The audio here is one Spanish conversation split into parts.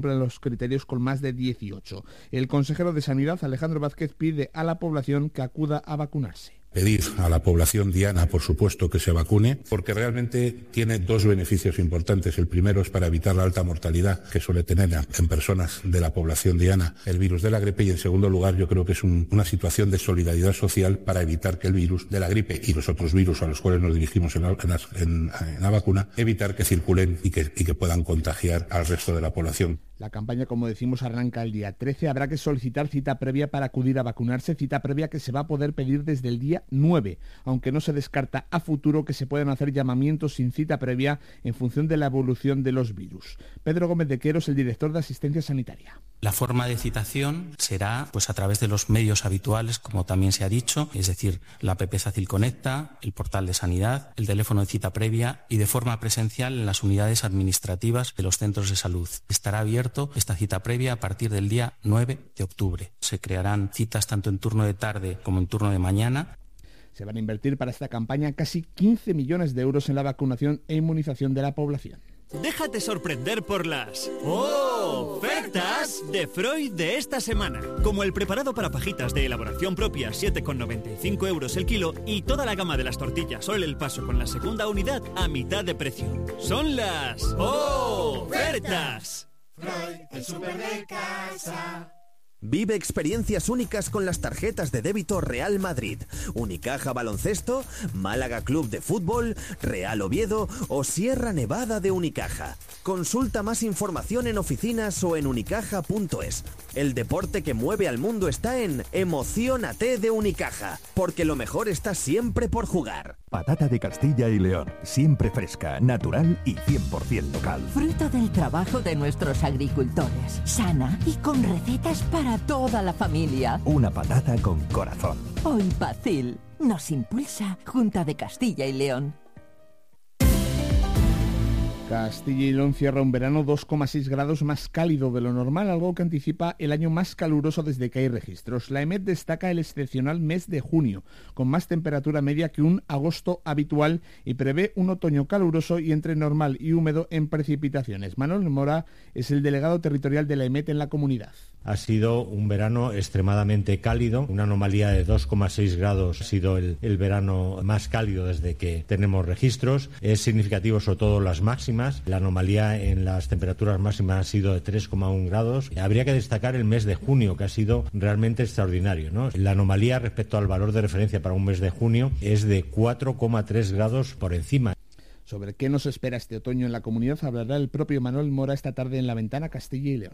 los criterios con más de 18. El consejero de Sanidad, Alejandro Vázquez, pide a la población que acuda a vacunarse. Pedir a la población diana, por supuesto, que se vacune, porque realmente tiene dos beneficios importantes. El primero es para evitar la alta mortalidad que suele tener en personas de la población diana el virus de la gripe, y en segundo lugar yo creo que es una situación de solidaridad social para evitar que el virus de la gripe y los otros virus a los cuales nos dirigimos en la vacuna, evitar que circulen y que puedan contagiar al resto de la población. La campaña, como decimos, arranca el día 13. Habrá que solicitar cita previa para acudir a vacunarse, cita previa que se va a poder pedir desde el día 9, aunque no se descarta a futuro que se puedan hacer llamamientos sin cita previa en función de la evolución de los virus. Pedro Gómez de Queros, el director de Asistencia Sanitaria. La forma de citación será a través de los medios habituales, como también se ha dicho, es decir, la app SACIL Conecta, el portal de Sanidad, el teléfono de cita previa y de forma presencial en las unidades administrativas de los centros de salud. Estará abierto esta cita previa a partir del día 9 de octubre. Se crearán citas tanto en turno de tarde como en turno de mañana. Se van a invertir para esta campaña casi 15 millones de euros en la vacunación e inmunización de la población. Déjate sorprender por las ofertas de Freud de esta semana. Como el preparado para pajitas de elaboración propia, 7,95 euros el kilo, y toda la gama de las tortillas Sol El Paso con la segunda unidad a mitad de precio. Son las ofertas. Freud, el súper de casa. Vive experiencias únicas con las tarjetas de débito Real Madrid, Unicaja Baloncesto, Málaga Club de Fútbol, Real Oviedo o Sierra Nevada de Unicaja. Consulta más información en oficinas o en unicaja.es. El deporte que mueve al mundo está en Emociónate de Unicaja, porque lo mejor está siempre por jugar. Patata de Castilla y León, siempre fresca, natural y 100% local. Fruto del trabajo de nuestros agricultores, sana y con recetas para toda la familia. Una patata con corazón. Hoy Pacil nos impulsa Junta de Castilla y León. Castilla y León cierra un verano 2,6 grados más cálido de lo normal, algo que anticipa el año más caluroso desde que hay registros. La EMET destaca el excepcional mes de junio, con más temperatura media que un agosto habitual, y prevé un otoño caluroso y entre normal y húmedo en precipitaciones. Manuel Mora es el delegado territorial de la EMET en la comunidad. Ha sido un verano extremadamente cálido, una anomalía de 2,6 grados ha sido el verano más cálido desde que tenemos registros. Es significativo sobre todo las máximas, la anomalía en las temperaturas máximas ha sido de 3,1 grados. Habría que destacar el mes de junio, que ha sido realmente extraordinario, ¿no? La anomalía respecto al valor de referencia para un mes de junio es de 4,3 grados por encima. Sobre qué nos espera este otoño en la comunidad hablará el propio Manuel Mora esta tarde en La Ventana, Castilla y León.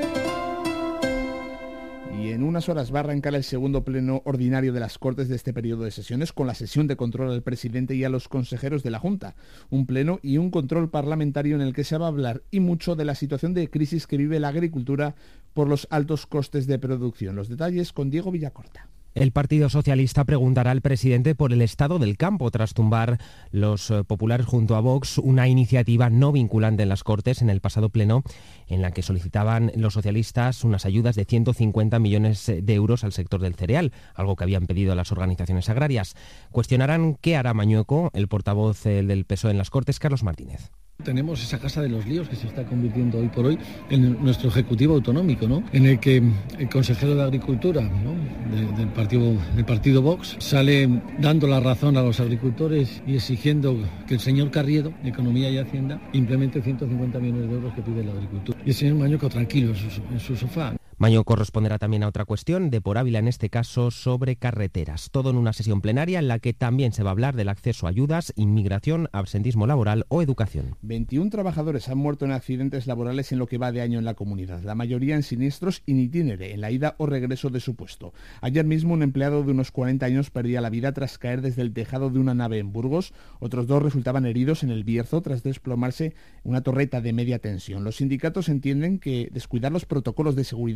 Y en unas horas va a arrancar el segundo pleno ordinario de las Cortes de este periodo de sesiones, con la sesión de control al presidente y a los consejeros de la Junta. Un pleno y un control parlamentario en el que se va a hablar y mucho de la situación de crisis que vive la agricultura por los altos costes de producción. Los detalles con Diego Villacorta. El Partido Socialista preguntará al presidente por el estado del campo tras tumbar los populares junto a Vox una iniciativa no vinculante en las Cortes en el pasado pleno, en la que solicitaban los socialistas unas ayudas de 150 millones de euros al sector del cereal, algo que habían pedido las organizaciones agrarias. Cuestionarán qué hará Mañueco, el portavoz del PSOE en las Cortes, Carlos Martínez. Tenemos esa casa de los líos que se está convirtiendo hoy por hoy en nuestro ejecutivo autonómico, ¿no? En el que el consejero de Agricultura, ¿no? del partido Vox sale dando la razón a los agricultores y exigiendo que el señor Carriedo, de Economía y Hacienda, implemente 150 millones de euros que pide la agricultura. Y el señor Mañueco tranquilo en su sofá. Mañueco responderá también a otra cuestión, de por Ávila en este caso, sobre carreteras. Todo en una sesión plenaria en la que también se va a hablar del acceso a ayudas, inmigración, absentismo laboral o educación. 21 trabajadores han muerto en accidentes laborales en lo que va de año en la comunidad, la mayoría en siniestros in itinere, en la ida o regreso de su puesto. Ayer mismo un empleado de unos 40 años perdía la vida tras caer desde el tejado de una nave en Burgos. Otros 2 resultaban heridos en el Bierzo tras desplomarse una torreta de media tensión. Los sindicatos entienden que descuidar los protocolos de seguridad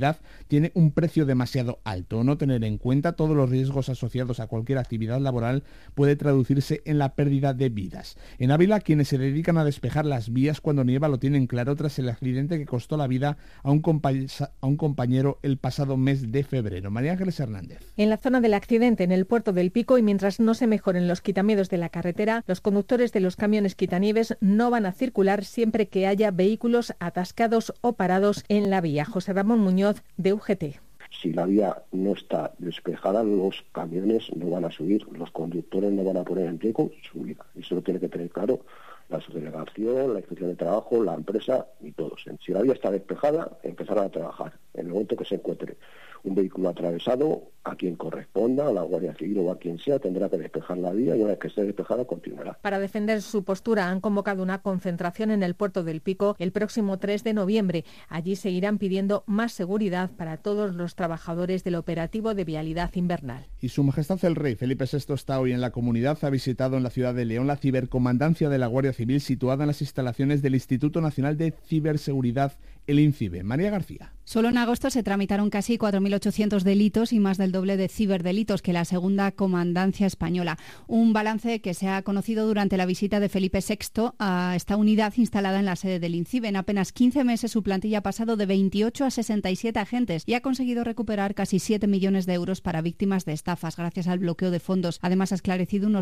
enfermedad tiene un precio demasiado alto. No tener en cuenta todos los riesgos asociados a cualquier actividad laboral puede traducirse en la pérdida de vidas. En Ávila, quienes se dedican a despejar las vías cuando nieva lo tienen claro tras el accidente que costó la vida a un compañero el pasado mes de febrero. María Ángeles Hernández. En la zona del accidente, en el puerto del Pico, y mientras no se mejoren los quitamiedos de la carretera, los conductores de los camiones quitanieves no van a circular siempre que haya vehículos atascados o parados en la vía. José Ramón Muñoz, de UGT. Si la vía no está despejada, los camiones no van a subir, los conductores no van a poner en riesgo su vida. Eso lo tiene que tener claro la subdelegación, la inspección de trabajo, la empresa y todos. Si la vía está despejada, empezarán a trabajar. En el momento que se encuentre un vehículo atravesado, a quien corresponda, a la Guardia Civil o a quien sea, tendrá que despejar la vía y una vez que esté despejada continuará. Para defender su postura han convocado una concentración en el puerto del Pico el próximo 3 de noviembre. Allí seguirán pidiendo más seguridad para todos los trabajadores del operativo de vialidad invernal. Y Su Majestad el Rey Felipe VI está hoy en la comunidad. Ha visitado en la ciudad de León la cibercomandancia de la Guardia Civil situada en las instalaciones del Instituto Nacional de Ciberseguridad, el INCIBE. María García. Solo en agosto se tramitaron casi 4.800 delitos y más del doble de ciberdelitos que la segunda comandancia española. Un balance que se ha conocido durante la visita de Felipe VI a esta unidad instalada en la sede del INCIBE. En apenas 15 meses su plantilla ha pasado de 28 a 67 agentes y ha conseguido recuperar casi 7 millones de euros para víctimas de estafas gracias al bloqueo de fondos. Además ha esclarecido unos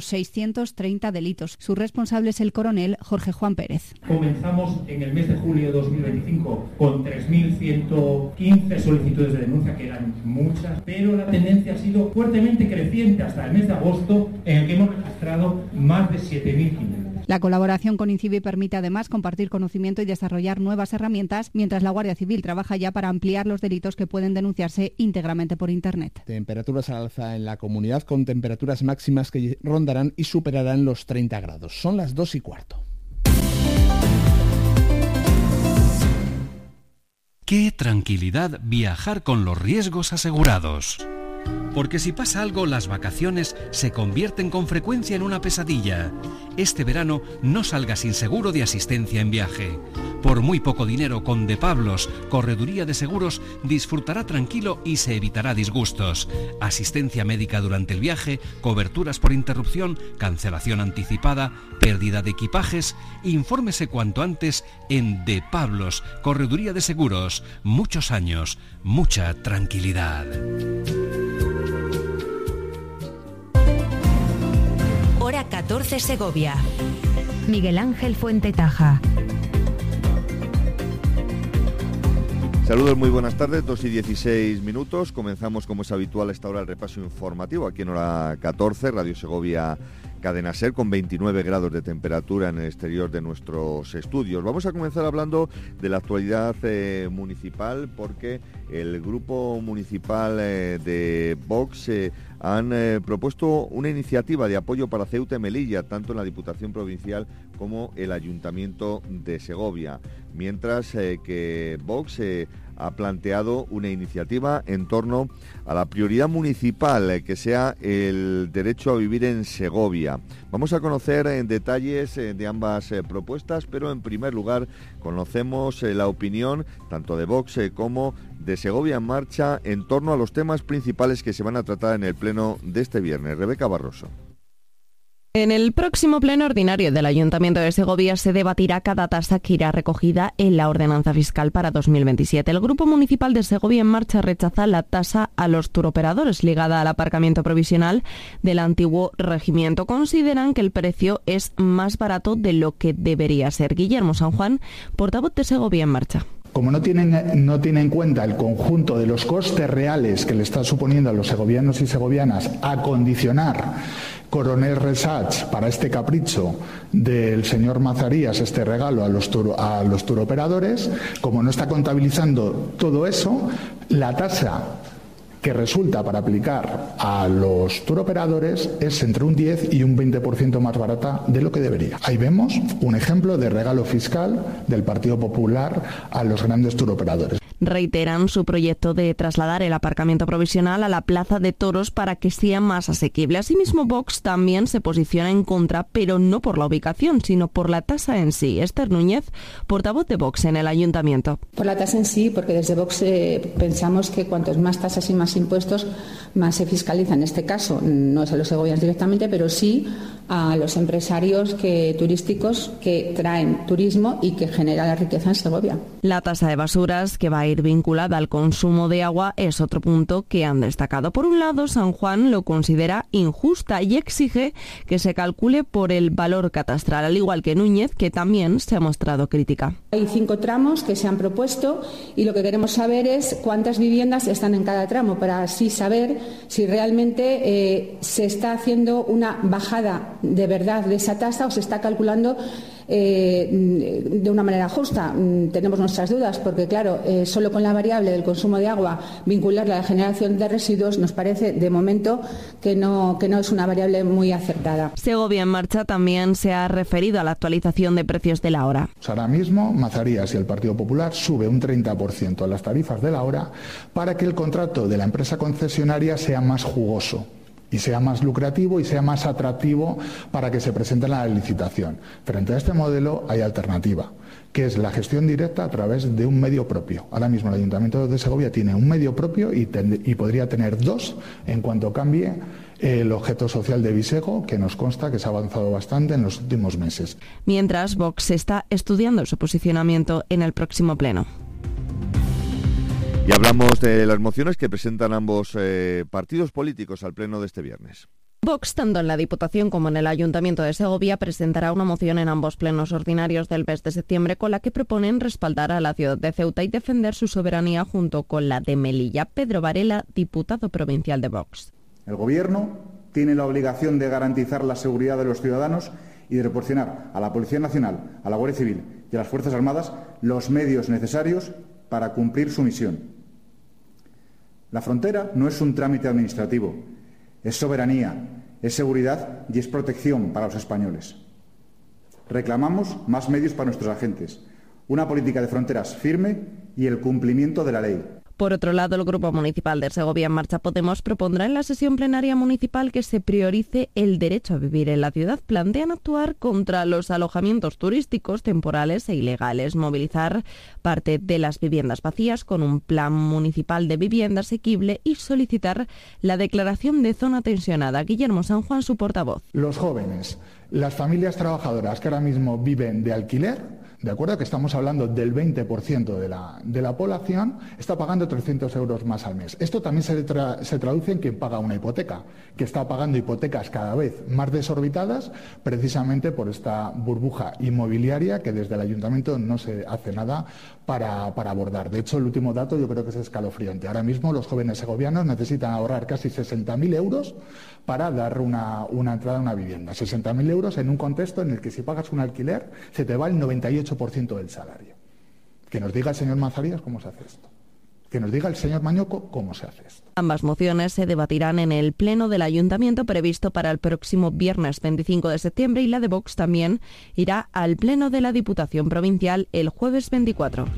630 delitos. Su responsable es el coronel Jorge Juan Pérez. Comenzamos en el mes de julio de 2025 con 3.115 solicitudes de denuncia, que eran muchas, pero la tendencia ha sido fuertemente creciente hasta el mes de agosto, en el que hemos registrado más de 7.500. La colaboración con INCIBE permite además compartir conocimiento y desarrollar nuevas herramientas, mientras la Guardia Civil trabaja ya para ampliar los delitos que pueden denunciarse íntegramente por Internet. Temperaturas al alza en la comunidad, con temperaturas máximas que rondarán y superarán los 30 grados. Son las 2:15. ¡Qué tranquilidad viajar con los riesgos asegurados! Porque si pasa algo, las vacaciones se convierten con frecuencia en una pesadilla. Este verano no salga sin seguro de asistencia en viaje. Por muy poco dinero, con De Pablos, Correduría de Seguros, disfrutará tranquilo y se evitará disgustos. Asistencia médica durante el viaje, coberturas por interrupción, cancelación anticipada, pérdida de equipajes. Infórmese cuanto antes en De Pablos, Correduría de Seguros. Muchos años, mucha tranquilidad. Hora 14 Segovia. Miguel Ángel Fuentetaja. Saludos, muy buenas tardes, 2:16. Comenzamos, como es habitual, a esta hora el repaso informativo aquí en Hora 14, Radio Segovia Cadena Ser, con 29 grados de temperatura en el exterior de nuestros estudios. Vamos a comenzar hablando de la actualidad municipal, porque el grupo municipal de Vox han propuesto una iniciativa de apoyo para Ceuta y Melilla, tanto en la Diputación Provincial como el Ayuntamiento de Segovia, mientras que Vox ha planteado una iniciativa en torno a la prioridad municipal, que sea el derecho a vivir en Segovia. Vamos a conocer detalles de ambas propuestas, pero en primer lugar conocemos la opinión tanto de Vox como de Segovia en Marcha en torno a los temas principales que se van a tratar en el pleno de este viernes. Rebeca Barroso. En el próximo pleno ordinario del Ayuntamiento de Segovia se debatirá cada tasa que irá recogida en la ordenanza fiscal para 2027. El Grupo Municipal de Segovia en Marcha rechaza la tasa a los turoperadores ligada al aparcamiento provisional del antiguo regimiento. Consideran que el precio es más barato de lo que debería ser. Guillermo San Juan, portavoz de Segovia en Marcha. Como no tiene en cuenta el conjunto de los costes reales que le está suponiendo a los segovianos y segovianas acondicionar Coronel Resach para este capricho del señor Mazarías, este regalo a los turoperadores, como no está contabilizando todo eso, la tasa que resulta para aplicar a los turoperadores es entre un 10 y un 20% más barata de lo que debería. Ahí vemos un ejemplo de regalo fiscal del Partido Popular a los grandes turoperadores. reiteran su proyecto de trasladar el aparcamiento provisional a la Plaza de Toros para que sea más asequible. Asimismo, Vox también se posiciona en contra, pero no por la ubicación, sino por la tasa en sí. Esther Núñez, portavoz de Vox en el Ayuntamiento. Por la tasa en sí, porque desde Vox pensamos que cuantos más tasas y más impuestos, más se fiscaliza. En este caso, no es a los segovianos directamente, pero sí a los empresarios turísticos que traen turismo y que generan la riqueza en Segovia. La tasa de basuras, que va a ir vinculada al consumo de agua, es otro punto que han destacado. Por un lado, San Juan lo considera injusta y exige que se calcule por el valor catastral, al igual que Núñez, que también se ha mostrado crítica. Hay 5 tramos que se han propuesto y lo que queremos saber es cuántas viviendas están en cada tramo, para así saber si realmente se está haciendo una bajada de verdad de esa tasa o se está calculando de una manera justa. Tenemos nuestras dudas porque, claro, solo con la variable del consumo de agua vincularla a la generación de residuos nos parece de momento que no es una variable muy acertada. Segovia en Marcha también se ha referido a la actualización de precios de la hora. Ahora mismo Mazarías y el Partido Popular sube un 30% a las tarifas de la hora para que el contrato de la empresa concesionaria sea más jugoso y sea más lucrativo y sea más atractivo para que se presente en la licitación. Frente a este modelo hay alternativa, que es la gestión directa a través de un medio propio. Ahora mismo el Ayuntamiento de Segovia tiene un medio propio y podría tener 2 en cuanto cambie el objeto social de Visego, que nos consta que se ha avanzado bastante en los últimos meses. Mientras, Vox está estudiando su posicionamiento en el próximo pleno. Y hablamos de las mociones que presentan ambos partidos políticos al pleno de este viernes. Vox, tanto en la Diputación como en el Ayuntamiento de Segovia, presentará una moción en ambos plenos ordinarios del mes de septiembre con la que proponen respaldar a la ciudad de Ceuta y defender su soberanía junto con la de Melilla. Pedro Varela, diputado provincial de Vox. El Gobierno tiene la obligación de garantizar la seguridad de los ciudadanos y de proporcionar a la Policía Nacional, a la Guardia Civil y a las Fuerzas Armadas los medios necesarios para cumplir su misión. La frontera no es un trámite administrativo, es soberanía, es seguridad y es protección para los españoles. Reclamamos más medios para nuestros agentes, una política de fronteras firme y el cumplimiento de la ley. Por otro lado, el Grupo Municipal de Segovia en Marcha Podemos propondrá en la sesión plenaria municipal que se priorice el derecho a vivir en la ciudad. Plantean actuar contra los alojamientos turísticos temporales e ilegales, movilizar parte de las viviendas vacías con un plan municipal de vivienda asequible y solicitar la declaración de zona tensionada. Guillermo San Juan, su portavoz. Los jóvenes, las familias trabajadoras que ahora mismo viven de alquiler, de acuerdo que estamos hablando del 20% de la población, está pagando 300 euros más al mes. Esto también se traduce en quien paga una hipoteca, que está pagando hipotecas cada vez más desorbitadas precisamente por esta burbuja inmobiliaria que desde el Ayuntamiento no se hace nada para abordar. De hecho, el último dato yo creo que es escalofriante. Ahora mismo los jóvenes segovianos necesitan ahorrar casi 60.000 euros para dar una entrada a una vivienda. 60.000 euros en un contexto en el que si pagas un alquiler se te va el 98% del salario. Que nos diga el señor Mazarías cómo se hace esto. Que nos diga el señor Mañoco cómo se hace esto. Ambas mociones se debatirán en el pleno del Ayuntamiento previsto para el próximo viernes 25 de septiembre y la de Vox también irá al pleno de la Diputación Provincial el jueves 24.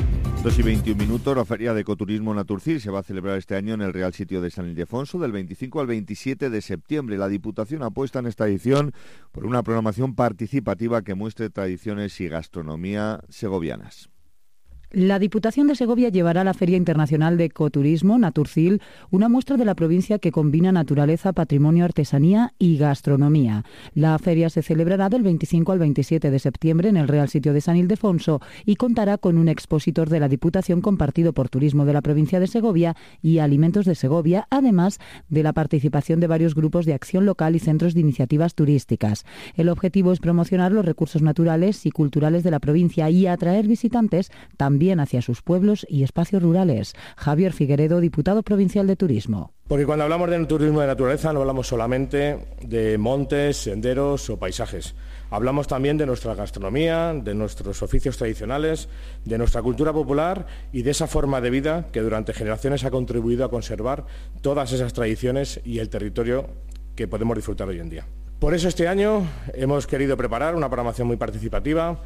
2:21, la Feria de Ecoturismo Naturcil se va a celebrar este año en el Real Sitio de San Ildefonso del 25 al 27 de septiembre. La Diputación apuesta en esta edición por una programación participativa que muestre tradiciones y gastronomía segovianas. La Diputación de Segovia llevará a la Feria Internacional de Ecoturismo Naturcil, una muestra de la provincia que combina naturaleza, patrimonio, artesanía y gastronomía. La feria se celebrará del 25 al 27 de septiembre en el Real Sitio de San Ildefonso y contará con un expositor de la Diputación compartido por Turismo de la provincia de Segovia y Alimentos de Segovia, además de la participación de varios grupos de acción local y centros de iniciativas turísticas. El objetivo es promocionar los recursos naturales y culturales de la provincia y atraer visitantes también hacia sus pueblos y espacios rurales. Javier Figueredo, diputado provincial de Turismo. Porque cuando hablamos de turismo de naturaleza no hablamos solamente de montes, senderos o paisajes. Hablamos también de nuestra gastronomía, de nuestros oficios tradicionales, de nuestra cultura popular y de esa forma de vida que durante generaciones ha contribuido a conservar todas esas tradiciones y el territorio que podemos disfrutar hoy en día. Por eso este año hemos querido preparar una programación muy participativa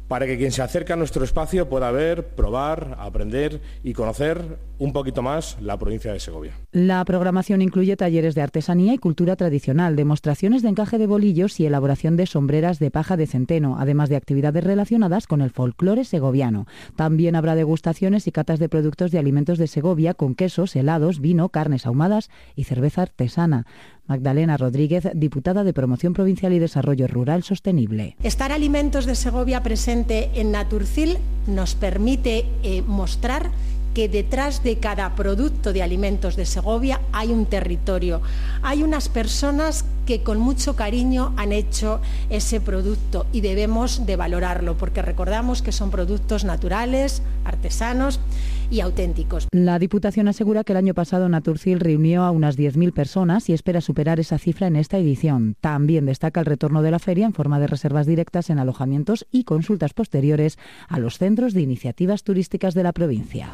para que quien se acerque a nuestro espacio pueda ver, probar, aprender y conocer un poquito más la provincia de Segovia. La programación incluye talleres de artesanía y cultura tradicional, demostraciones de encaje de bolillos y elaboración de sombreras de paja de centeno, además de actividades relacionadas con el folclore segoviano. También habrá degustaciones y catas de productos de alimentos de Segovia con quesos, helados, vino, carnes ahumadas y cerveza artesana. Magdalena Rodríguez, diputada de Promoción Provincial y Desarrollo Rural Sostenible. Estar Alimentos de Segovia presente en Naturcil nos permite mostrar que detrás de cada producto de alimentos de Segovia hay un territorio, hay unas personas que con mucho cariño han hecho ese producto y debemos de valorarlo porque recordamos que son productos naturales, artesanos y auténticos. La Diputación asegura que el año pasado Naturcil reunió a unas 10.000 personas y espera superar esa cifra en esta edición. También destaca el retorno de la feria en forma de reservas directas en alojamientos y consultas posteriores a los centros de iniciativas turísticas de la provincia.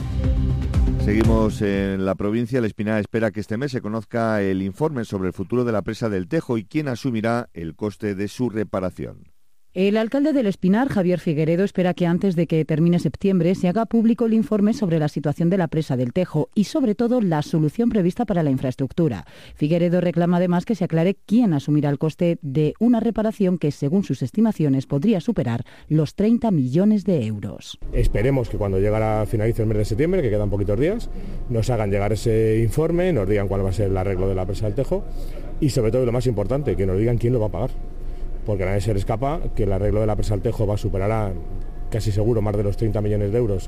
Seguimos en la provincia. El Espinar espera que este mes se conozca el informe sobre el futuro de la presa del Tejo y quién asumirá el coste de su reparación. El alcalde del Espinar, Javier Figueredo, espera que antes de que termine septiembre se haga público el informe sobre la situación de la presa del Tejo y, sobre todo, la solución prevista para la infraestructura. Figueredo reclama además que se aclare quién asumirá el coste de una reparación que, según sus estimaciones, podría superar los 30 millones de euros. Esperemos que cuando finalice el mes de septiembre, que quedan poquitos días, nos hagan llegar ese informe, nos digan cuál va a ser el arreglo de la presa del Tejo y, sobre todo, lo más importante, que nos digan quién lo va a pagar. Porque a nadie se le escapa que el arreglo de la presa del Tejo va a superar casi seguro más de los 30 millones de euros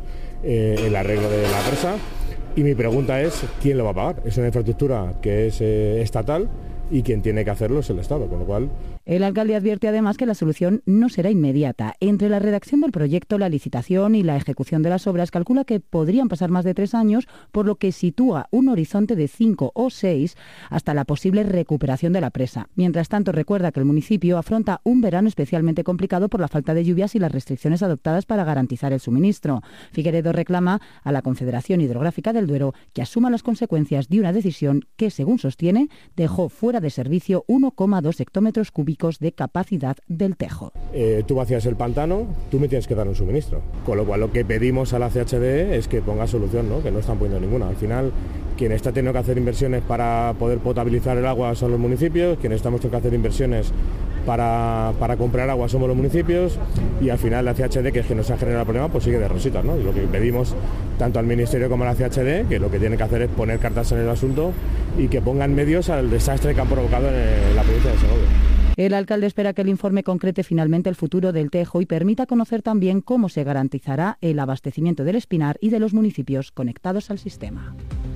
el arreglo de la presa. Y mi pregunta es, ¿quién lo va a pagar? Es una infraestructura que es estatal y quien tiene que hacerlo es el Estado, con lo cual... El alcalde advierte además que la solución no será inmediata. Entre la redacción del proyecto, la licitación y la ejecución de las obras calcula que podrían pasar más de 3 años, por lo que sitúa un horizonte de 5 o 6 hasta la posible recuperación de la presa. Mientras tanto, recuerda que el municipio afronta un verano especialmente complicado por la falta de lluvias y las restricciones adoptadas para garantizar el suministro. Figueredo reclama a la Confederación Hidrográfica del Duero que asuma las consecuencias de una decisión que, según sostiene, dejó fuera de servicio 1,2 hectómetros cúbicos de capacidad del Tejo. Tú vacías el pantano, tú me tienes que dar un suministro. Con lo cual lo que pedimos a la CHD es que ponga solución, ¿no? Que no están poniendo ninguna. Al final, quien está teniendo que hacer inversiones para poder potabilizar el agua son los municipios, quienes estamos teniendo que hacer inversiones para comprar agua somos los municipios y al final la CHD, que es que nos ha generado el problema, pues sigue de rositas, ¿no? Y lo que pedimos tanto al Ministerio como a la CHD, que lo que tiene que hacer es poner cartas en el asunto y que pongan medios al desastre que han provocado en la provincia de Segovia. El alcalde espera que el informe concrete finalmente el futuro del Tejo y permita conocer también cómo se garantizará el abastecimiento del Espinar y de los municipios conectados al sistema.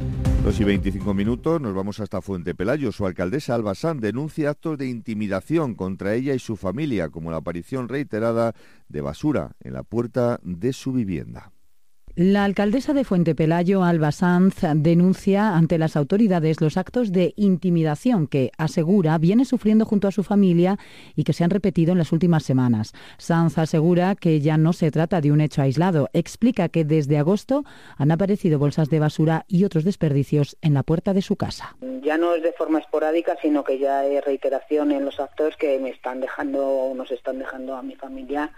2:25, nos vamos hasta Fuente Pelayo. Su alcaldesa, Alba Sanz, denuncia actos de intimidación contra ella y su familia, como la aparición reiterada de basura en la puerta de su vivienda. La alcaldesa de Fuente Pelayo, Alba Sanz, denuncia ante las autoridades los actos de intimidación que, asegura, viene sufriendo junto a su familia y que se han repetido en las últimas semanas. Sanz asegura que ya no se trata de un hecho aislado. Explica que desde agosto han aparecido bolsas de basura y otros desperdicios en la puerta de su casa. Ya no es de forma esporádica, sino que ya hay reiteración en los actos que nos están dejando a mi familia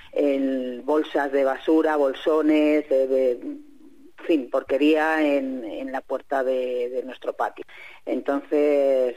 bolsas de basura, bolsones, en fin, porquería en la puerta de nuestro patio. Entonces,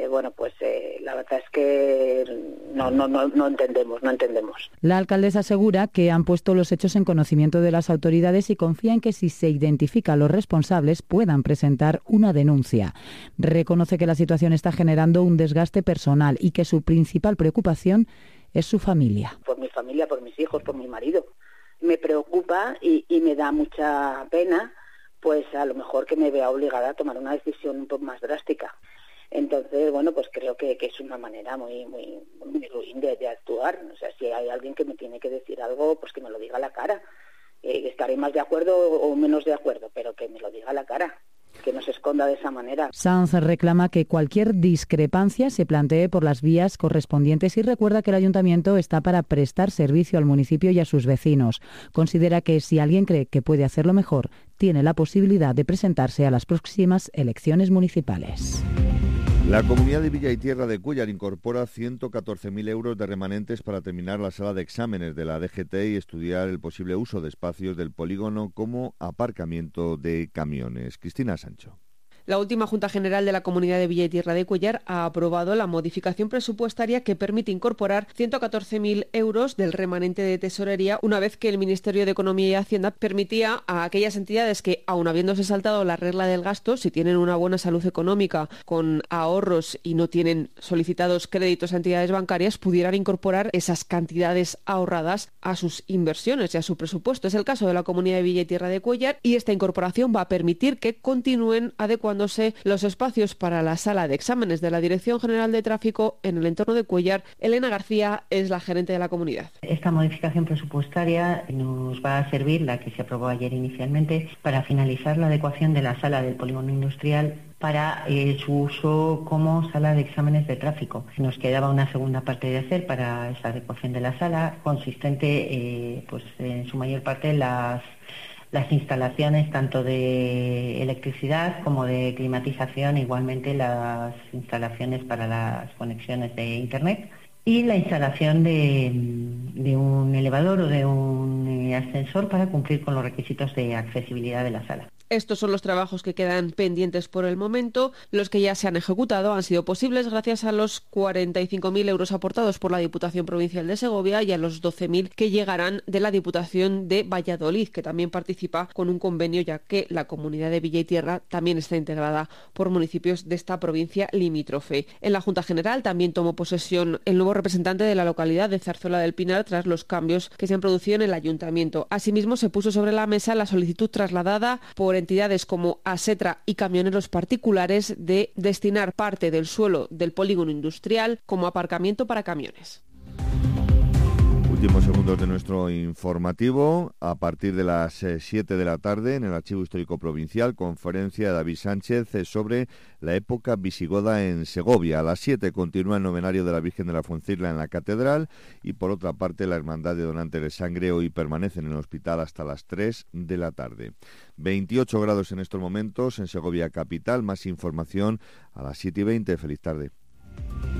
la verdad es que no entendemos. La alcaldesa asegura que han puesto los hechos en conocimiento de las autoridades y confía en que si se identifica a los responsables puedan presentar una denuncia. Reconoce que la situación está generando un desgaste personal y que su principal preocupación es su familia. Por mi familia, por mis hijos, por mi marido. Me preocupa y me da mucha pena, pues a lo mejor que me vea obligada a tomar una decisión un poco más drástica. Entonces, pues creo que es una manera muy ruin de actuar. O sea, si hay alguien que me tiene que decir algo, pues que me lo diga a la cara. Estaré más de acuerdo o menos de acuerdo, pero que me lo diga a la cara. Que no se esconda de esa manera. Sanz reclama que cualquier discrepancia se plantee por las vías correspondientes y recuerda que el ayuntamiento está para prestar servicio al municipio y a sus vecinos. Considera que si alguien cree que puede hacerlo mejor, tiene la posibilidad de presentarse a las próximas elecciones municipales. La Comunidad de Villa y Tierra de Cuéllar incorpora 114.000 euros de remanentes para terminar la sala de exámenes de la DGT y estudiar el posible uso de espacios del polígono como aparcamiento de camiones. Cristina Sancho. La última Junta General de la Comunidad de Villa y Tierra de Cuéllar ha aprobado la modificación presupuestaria que permite incorporar 114.000 euros del remanente de tesorería, una vez que el Ministerio de Economía y Hacienda permitía a aquellas entidades que, aun habiéndose saltado la regla del gasto, si tienen una buena salud económica con ahorros y no tienen solicitados créditos a entidades bancarias, pudieran incorporar esas cantidades ahorradas a sus inversiones y a su presupuesto. Es el caso de la Comunidad de Villa y Tierra de Cuéllar, y esta incorporación va a permitir que continúen adecuando los espacios para la sala de exámenes de la Dirección General de Tráfico en el entorno de Cuéllar. Elena García es la gerente de la comunidad. Esta modificación presupuestaria nos va a servir, la que se aprobó ayer inicialmente, para finalizar la adecuación de la sala del polígono industrial para su uso como sala de exámenes de tráfico. Nos quedaba una segunda parte de hacer para esa adecuación de la sala, consistente en su mayor parte las instalaciones tanto de electricidad como de climatización, igualmente las instalaciones para las conexiones de Internet y la instalación de un elevador o de un ascensor para cumplir con los requisitos de accesibilidad de la sala. Estos son los trabajos que quedan pendientes por el momento. Los que ya se han ejecutado han sido posibles gracias a los 45.000 euros aportados por la Diputación Provincial de Segovia y a los 12.000 que llegarán de la Diputación de Valladolid, que también participa con un convenio, ya que la Comunidad de Villa y Tierra también está integrada por municipios de esta provincia limítrofe. En la Junta General también tomó posesión el nuevo representante de la localidad de Zarzuela del Pinar tras los cambios que se han producido en el ayuntamiento. Asimismo, se puso sobre la mesa la solicitud trasladada por entidades como Asetra y camioneros particulares de destinar parte del suelo del polígono industrial como aparcamiento para camiones. Últimos segundos de nuestro informativo. A partir de las 7 de la tarde, en el Archivo Histórico Provincial, conferencia de David Sánchez sobre la época visigoda en Segovia. A las 7 continúa el novenario de la Virgen de la Fuencisla en la Catedral y, por otra parte, la Hermandad de Donantes de Sangre hoy permanece en el hospital hasta las 3 de la tarde. 28 grados en estos momentos en Segovia capital. Más información a las 7:20. Feliz tarde.